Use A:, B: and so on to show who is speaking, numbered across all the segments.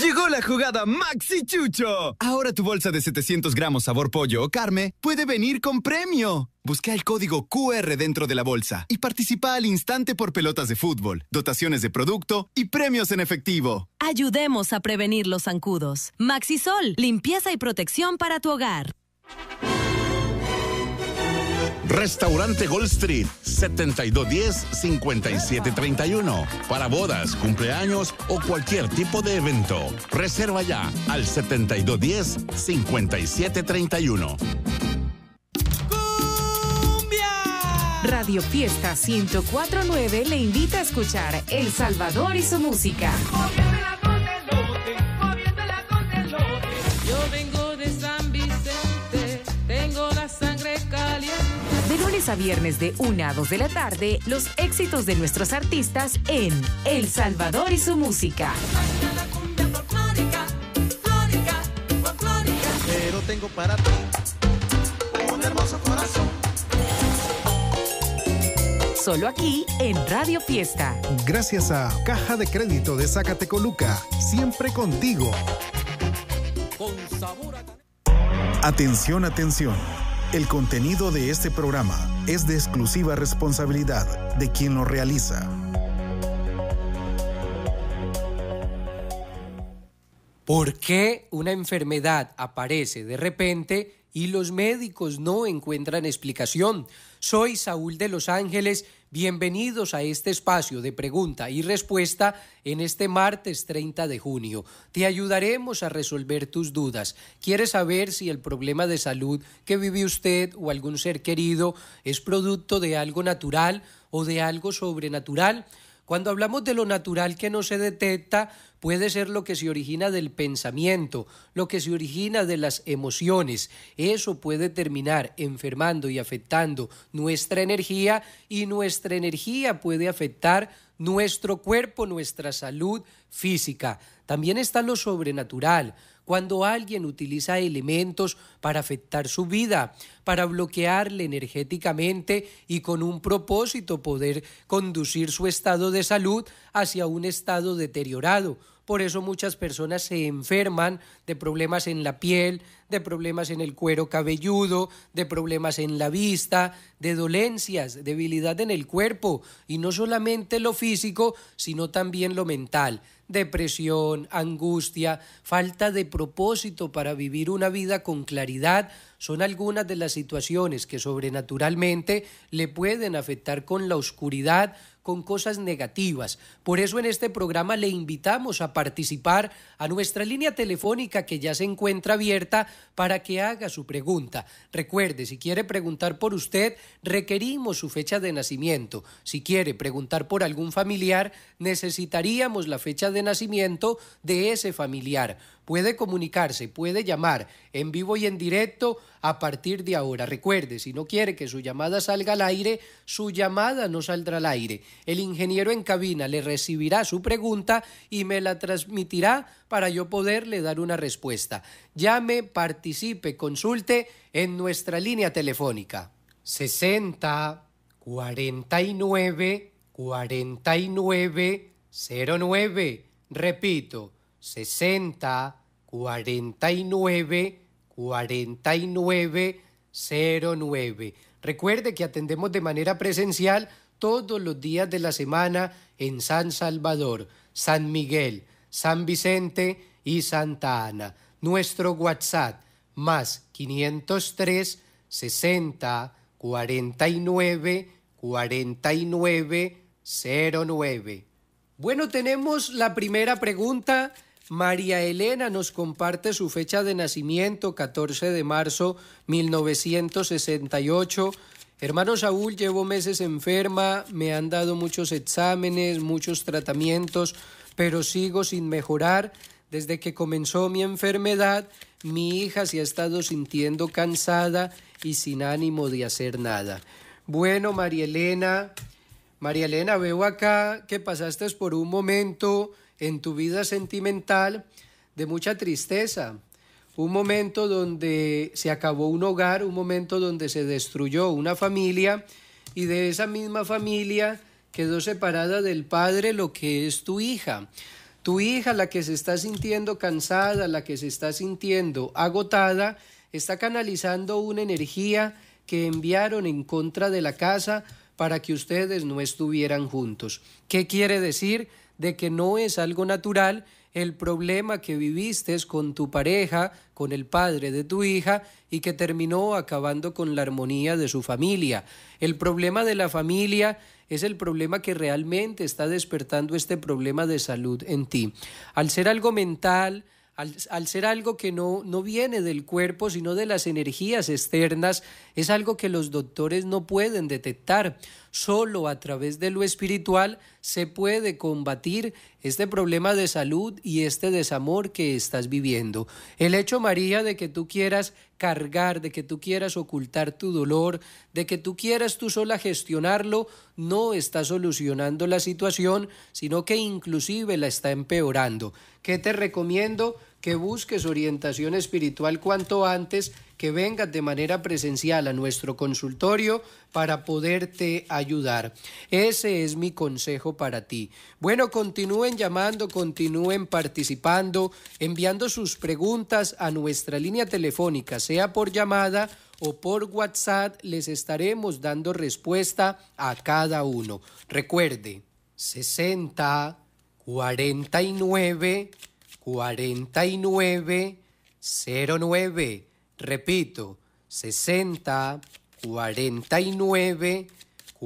A: Llegó la jugada Maxi Chucho. Ahora tu bolsa de 700 gramos sabor pollo o carne puede venir con premio. Busca el código QR dentro de la bolsa y participa al instante por pelotas de fútbol, dotaciones de producto y premios en efectivo.
B: Ayudemos a prevenir los zancudos. Maxisol, limpieza y protección para tu hogar.
C: Restaurante Gold Street, 7210-5731. Para bodas, cumpleaños o cualquier tipo de evento. Reserva ya al 7210-5731.
D: Radio Fiesta 1049 le invita a escuchar El Salvador y su música.
E: Yo vengo de San Vicente, tengo la sangre caliente.
D: De lunes a viernes de 1 a 2 de la tarde, los éxitos de nuestros artistas en El Salvador y su música.
F: Pero tengo para ti un hermoso corazón.
D: Solo aquí en Radio Fiesta.
G: Gracias a Caja de Crédito de Zacatecoluca, siempre contigo. Atención, atención. El contenido de este programa es de exclusiva responsabilidad de quien lo realiza.
H: ¿Por qué una enfermedad aparece de repente y los médicos no encuentran explicación? Soy Saúl de Los Ángeles. Bienvenidos a este espacio de pregunta y respuesta en este martes 30 de junio. Te ayudaremos a resolver tus dudas. ¿Quieres saber si el problema de salud que vive usted o algún ser querido es producto de algo natural o de algo sobrenatural? Cuando hablamos de lo natural que no se detecta, puede ser lo que se origina del pensamiento, lo que se origina de las emociones. Eso puede terminar enfermando y afectando nuestra energía, y nuestra energía puede afectar nuestro cuerpo, nuestra salud física. También está lo sobrenatural, cuando alguien utiliza elementos para afectar su vida, para bloquearle energéticamente y con un propósito poder conducir su estado de salud hacia un estado deteriorado. Por eso muchas personas se enferman de problemas en la piel, de problemas en el cuero cabelludo, de problemas en la vista, de dolencias, debilidad en el cuerpo, y no solamente lo físico, sino también lo mental. Depresión, angustia, falta de propósito para vivir una vida con claridad son algunas de las situaciones que sobrenaturalmente le pueden afectar con la oscuridad, con cosas negativas. Por eso en este programa le invitamos a participar a nuestra línea telefónica que ya se encuentra abierta para que haga su pregunta. Recuerde, si quiere preguntar por usted, requerimos su fecha de nacimiento. Si quiere preguntar por algún familiar, necesitaríamos la fecha de nacimiento de ese familiar. Puede comunicarse, puede llamar en vivo y en directo a partir de ahora. Recuerde, si no quiere que su llamada salga al aire, su llamada no saldrá al aire. El ingeniero en cabina le recibirá su pregunta y me la transmitirá para yo poderle dar una respuesta. Llame, participe, consulte en nuestra línea telefónica. 60 49 49 09. Repito, 60 49 49 09. Recuerde que atendemos de manera presencial todos los días de la semana en San Salvador, San Miguel, San Vicente y Santa Ana. Nuestro WhatsApp más 503 60 49 49 09. Bueno, tenemos la primera pregunta. María Elena nos comparte su fecha de nacimiento, 14 de marzo 1968. Hermano Saúl, llevo meses enferma, me han dado muchos exámenes, muchos tratamientos, pero sigo sin mejorar. Desde que comenzó mi enfermedad, mi hija se ha estado sintiendo cansada y sin ánimo de hacer nada. Bueno, María Elena, veo acá que pasaste por un momento en tu vida sentimental de mucha tristeza, un momento donde se acabó un hogar, un momento donde se destruyó una familia, y de esa misma familia quedó separada del padre lo que es tu hija. Tu hija, la que se está sintiendo cansada, la que se está sintiendo agotada, está canalizando una energía que enviaron en contra de la casa para que ustedes no estuvieran juntos. ¿Qué quiere decir? De que no es algo natural el problema que viviste con tu pareja, con el padre de tu hija, y que terminó acabando con la armonía de su familia. El problema de la familia es el problema que realmente está despertando este problema de salud en ti. Al ser algo mental, al ser algo que no viene del cuerpo, sino de las energías externas, es algo que los doctores no pueden detectar. Solo a través de lo espiritual se puede combatir este problema de salud y este desamor que estás viviendo. El hecho, María, de que tú quieras cargar, de que tú quieras ocultar tu dolor, de que tú quieras tú sola gestionarlo, no está solucionando la situación, sino que inclusive la está empeorando. ¿Qué te recomiendo? Que busques orientación espiritual cuanto antes, que vengas de manera presencial a nuestro consultorio para poderte ayudar. Ese es mi consejo para ti. Bueno, continúen llamando, continúen participando, enviando sus preguntas a nuestra línea telefónica, sea por llamada o por WhatsApp, les estaremos dando respuesta a cada uno. Recuerde, 60 49 49 09. Repito, 60 49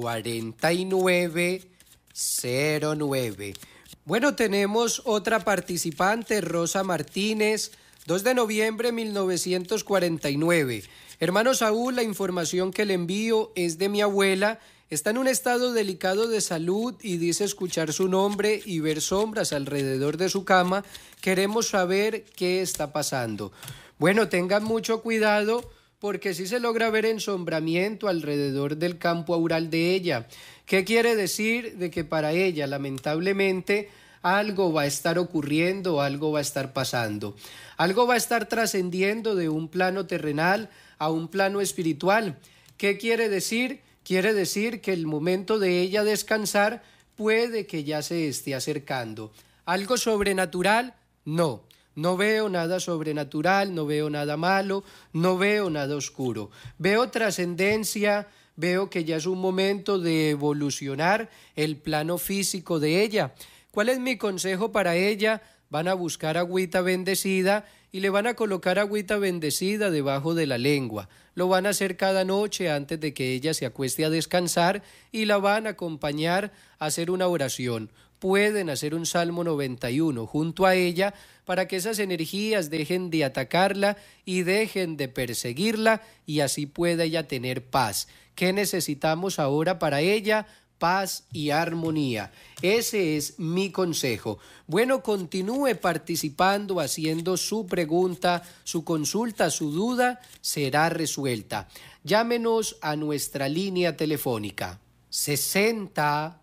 H: 49 09. Bueno, tenemos otra participante, Rosa Martínez, 2 de noviembre de 1949. Hermano Saúl, la información que le envío es de mi abuela. Está en un estado delicado de salud y dice escuchar su nombre y ver sombras alrededor de su cama. Queremos saber qué está pasando. Bueno, tengan mucho cuidado porque sí se logra ver ensombramiento alrededor del campo aural de ella. ¿Qué quiere decir? De que para ella, lamentablemente, algo va a estar ocurriendo, algo va a estar pasando. Algo va a estar trascendiendo de un plano terrenal a un plano espiritual. ¿Qué quiere decir? Quiere decir que el momento de ella descansar puede que ya se esté acercando. ¿Algo sobrenatural? No. No veo nada sobrenatural, no veo nada malo, no veo nada oscuro. Veo trascendencia, veo que ya es un momento de evolucionar el plano físico de ella. ¿Cuál es mi consejo para ella? Van a buscar agüita bendecida y le van a colocar agüita bendecida debajo de la lengua. Lo van a hacer cada noche antes de que ella se acueste a descansar y la van a acompañar a hacer una oración. Pueden hacer un Salmo 91 junto a ella para que esas energías dejen de atacarla y dejen de perseguirla y así pueda ella tener paz. ¿Qué necesitamos ahora para ella? Paz y armonía. Ese es mi consejo. Bueno, continúe participando, haciendo su pregunta, su consulta, su duda será resuelta. Llámenos a nuestra línea telefónica 60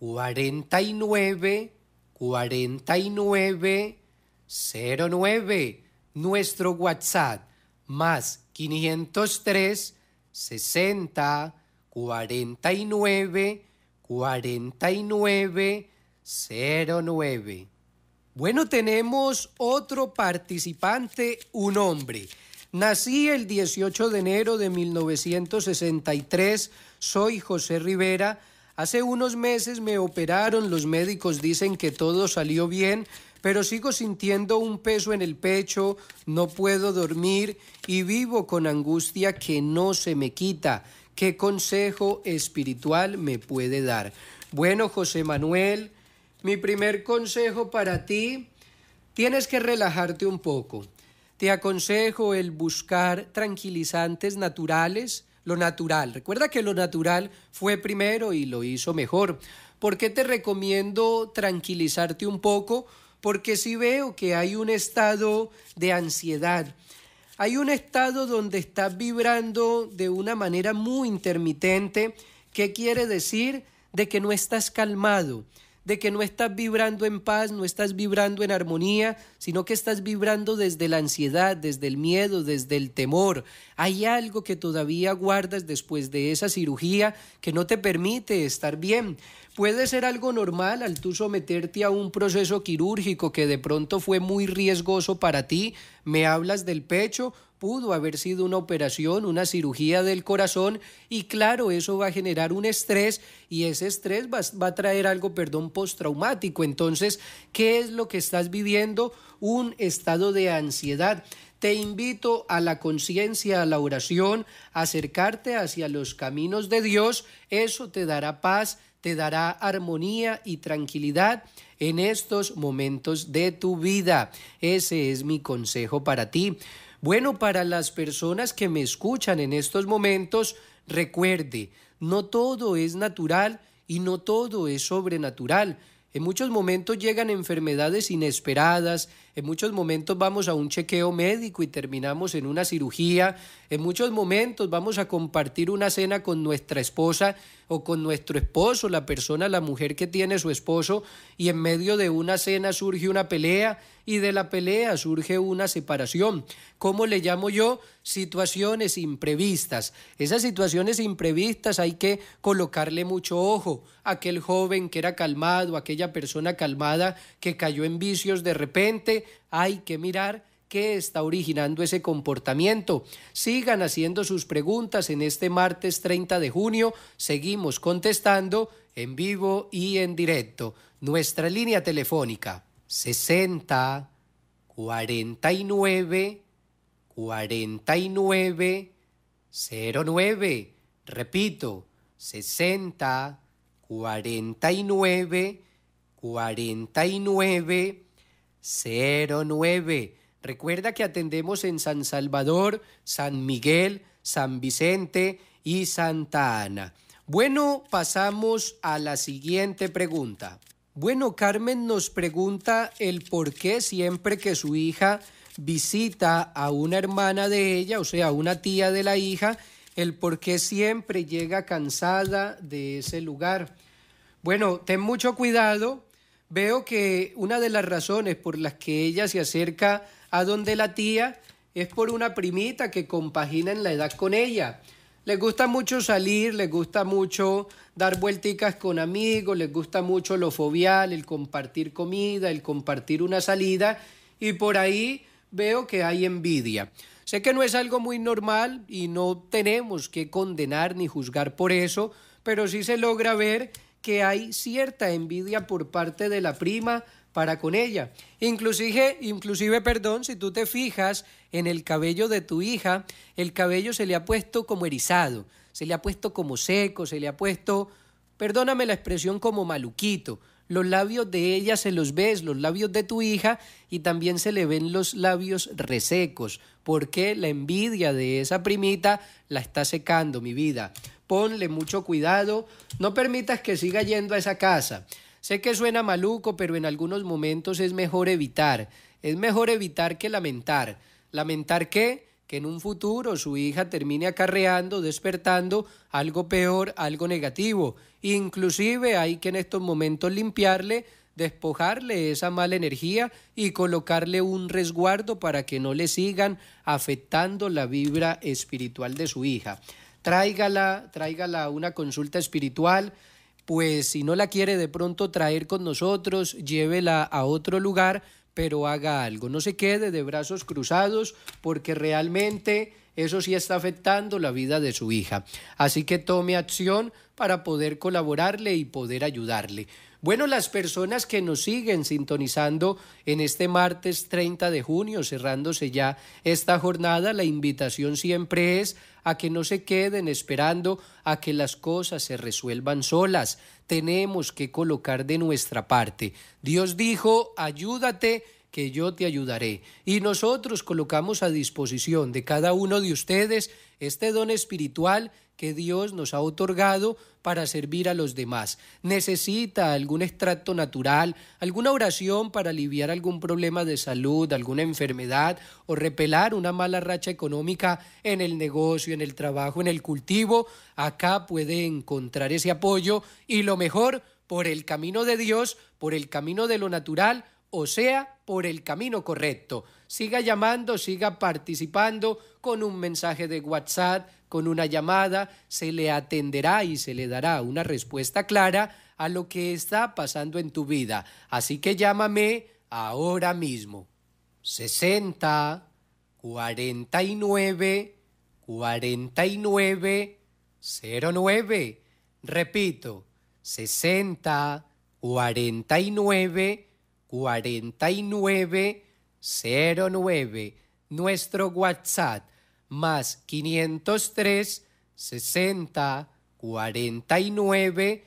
H: 49 49 09. Nuestro WhatsApp más 503 60 49 49 09. Bueno, tenemos otro participante, un hombre. Nací el 18 de enero de 1963, soy José Rivera. Hace unos meses me operaron, los médicos dicen que todo salió bien, pero sigo sintiendo un peso en el pecho, no puedo dormir y vivo con angustia que no se me quita. ¿Qué consejo espiritual me puede dar? Bueno, José Manuel, mi primer consejo para ti, tienes que relajarte un poco. Te aconsejo el buscar tranquilizantes naturales, lo natural. Recuerda que lo natural fue primero y lo hizo mejor. ¿Por qué te recomiendo tranquilizarte un poco? Porque sí veo que hay un estado de ansiedad. Hay un estado donde estás vibrando de una manera muy intermitente. ¿Qué quiere decir? De que no estás calmado, de que no estás vibrando en paz, no estás vibrando en armonía, sino que estás vibrando desde la ansiedad, desde el miedo, desde el temor. Hay algo que todavía guardas después de esa cirugía que no te permite estar bien. Puede ser algo normal al tú someterte a un proceso quirúrgico que de pronto fue muy riesgoso para ti. Me hablas del pecho, pudo haber sido una operación, una cirugía del corazón y claro, eso va a generar un estrés y ese estrés va a traer algo, postraumático. Entonces, ¿qué es lo que estás viviendo? Un estado de ansiedad. Te invito a la conciencia, a la oración, a acercarte hacia los caminos de Dios. Eso te dará paz, te dará armonía y tranquilidad en estos momentos de tu vida. Ese es mi consejo para ti. Bueno, para las personas que me escuchan en estos momentos, recuerde, no todo es natural y no todo es sobrenatural. En muchos momentos llegan enfermedades inesperadas, en muchos momentos vamos a un chequeo médico y terminamos en una cirugía, en muchos momentos vamos a compartir una cena con nuestra esposa o con nuestro esposo, la mujer que tiene su esposo, y en medio de una cena surge una pelea y de la pelea surge una separación. ¿Cómo le llamo yo? Situaciones imprevistas. Esas situaciones imprevistas hay que colocarle mucho ojo. Aquel joven que era calmado, aquella persona calmada que cayó en vicios de repente, hay que mirar qué está originando ese comportamiento. Sigan haciendo sus preguntas en este martes 30 de junio. Seguimos contestando en vivo y en directo. Nuestra línea telefónica 60 49 49 09. Repito, 60 49 49 09. Recuerda que atendemos en San Salvador, San Miguel, San Vicente y Santa Ana. Bueno, pasamos a la siguiente pregunta. Bueno, Carmen nos pregunta el por qué siempre que su hija visita a una hermana de ella, o sea, una tía de la hija, el por qué siempre llega cansada de ese lugar. Bueno, ten mucho cuidado. Veo que una de las razones por las que ella se acerca a donde la tía es por una primita que compagina en la edad con ella. Les gusta mucho salir, les gusta mucho dar vuelticas con amigos, les gusta mucho lo fovial, el compartir comida, el compartir una salida, y por ahí veo que hay envidia. Sé que no es algo muy normal y no tenemos que condenar ni juzgar por eso, pero sí se logra ver que hay cierta envidia por parte de la prima para con ella. Inclusive, si tú te fijas en el cabello de tu hija, el cabello se le ha puesto como erizado, se le ha puesto como seco, se le ha puesto, perdóname la expresión, como maluquito. Los labios de ella se los ves, los labios de tu hija, y también se le ven los labios resecos, porque la envidia de esa primita la está secando, mi vida. Ponle mucho cuidado, no permitas que siga yendo a esa casa. Sé que suena maluco, pero en algunos momentos es mejor evitar que lamentar. ¿Lamentar qué? Que en un futuro su hija termine acarreando, despertando algo peor, algo negativo. Inclusive hay que en estos momentos limpiarle, despojarle esa mala energía y colocarle un resguardo para que no le sigan afectando la vibra espiritual de su hija. Tráigala a una consulta espiritual, pues si no la quiere de pronto traer con nosotros, llévela a otro lugar, pero haga algo. No se quede de brazos cruzados, porque realmente eso sí está afectando la vida de su hija. Así que tome acción para poder colaborarle y poder ayudarle. Bueno, las personas que nos siguen sintonizando en este martes 30 de junio, cerrándose ya esta jornada, la invitación siempre es a que no se queden esperando a que las cosas se resuelvan solas. Tenemos que colocar de nuestra parte. Dios dijo, ayúdate, que yo te ayudaré. Y nosotros colocamos a disposición de cada uno de ustedes este don espiritual que Dios nos ha otorgado para servir a los demás. ¿Necesita algún extracto natural, alguna oración para aliviar algún problema de salud, alguna enfermedad o repelar una mala racha económica en el negocio, en el trabajo, en el cultivo? Acá puede encontrar ese apoyo y lo mejor, por el camino de Dios, por el camino de lo natural, o sea, por el camino correcto. Siga llamando, siga participando con un mensaje de WhatsApp, con una llamada, se le atenderá y se le dará una respuesta clara a lo que está pasando en tu vida. Así que llámame ahora mismo. 60 49 49 09. Repito, 60 49 49 09. Nuestro WhatsApp más 503 60 49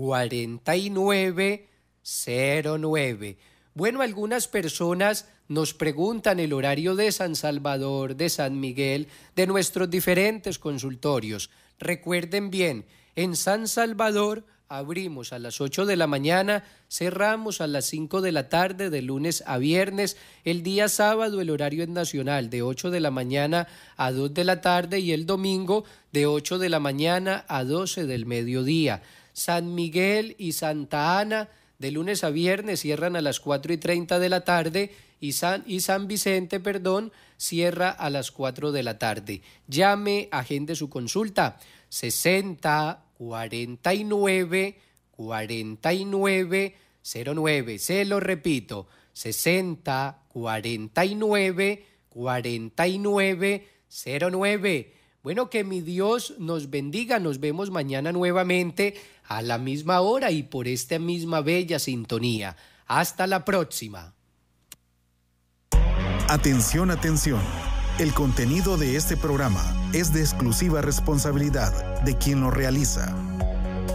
H: 49 09. Bueno, algunas personas nos preguntan el horario de San Salvador, de San Miguel, de nuestros diferentes consultorios. Recuerden bien, en San Salvador abrimos a las 8 de la mañana, cerramos a las 5 de la tarde de lunes a viernes. El día sábado el horario es nacional de 8 de la mañana a 2 de la tarde y el domingo de 8 de la mañana a 12 del mediodía. San Miguel y Santa Ana de lunes a viernes cierran a las 4:30 de la tarde y San Vicente, cierra a las 4 de la tarde. Llame, agende su consulta. 60 49 49 09. Se lo repito, 60 49 49 09. Bueno, que mi Dios nos bendiga. Nos vemos mañana nuevamente a la misma hora y por esta misma bella sintonía. Hasta la próxima.
G: Atención, atención. El contenido de este programa es de exclusiva responsabilidad de quien lo realiza.